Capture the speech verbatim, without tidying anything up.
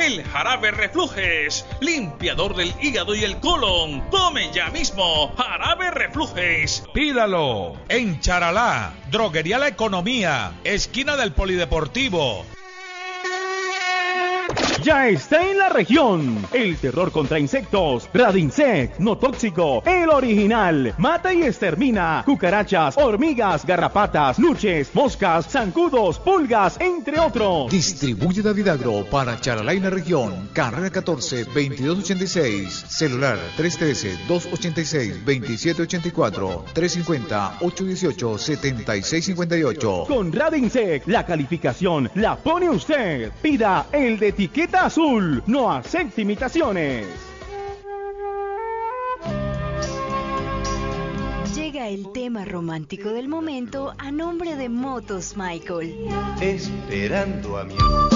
el jarabe Refluges, limpiador del hígado y el colon. Tome ya mismo jarabe Refluges. Pídalo en Charalá, Droguería La Economía, esquina del Polideportivo. Ya está en la región el terror contra insectos, Radinsect, no tóxico, el original. Mata y extermina cucarachas, hormigas, garrapatas, luches, moscas, zancudos, pulgas, entre otros. Distribuye David Agro para Charalá y la región. Carrera catorce, veintidós ochenta y seis. Celular tres uno tres, dos ocho seis, dos siete ocho cuatro, tres cinco cero, ocho uno ocho, siete seis cinco ocho. Con Radinsect, la calificación la pone usted. Pida el de etiqueta azul, no acepte imitaciones. Llega el tema romántico del momento a nombre de Motos Michael. Esperando a mi amor.